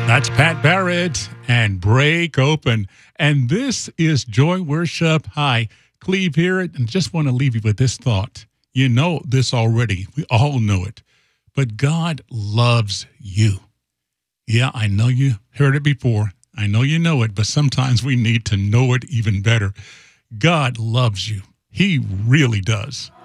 That's Pat Barrett and Break Open. And this is Joy Worship. Hi, Cleve here. And just want to leave you with this thought. You know this already. We all know it. But God loves you. Yeah, I know you heard it before. I know you know it, but sometimes we need to know it even better. God loves you. He really does.